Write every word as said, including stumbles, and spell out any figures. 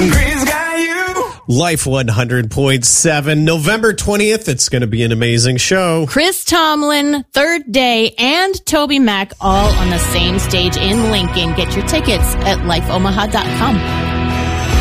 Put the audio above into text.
Chris got you. Life one hundred point seven, November twentieth. It's going to be an amazing show. Chris Tomlin, Third Day, and Toby Mac all on the same stage in Lincoln. Get your tickets at life omaha dot com.